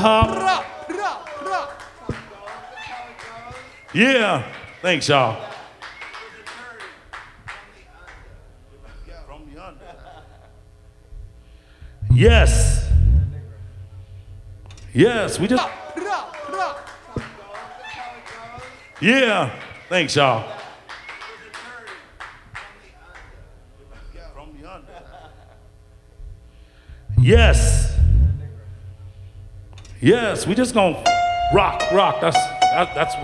hop. Yeah. Thanks, y'all. Yes. Yes, we just. Yeah. Thanks, y'all. Yes. Yes, we just gonna rock. That's what.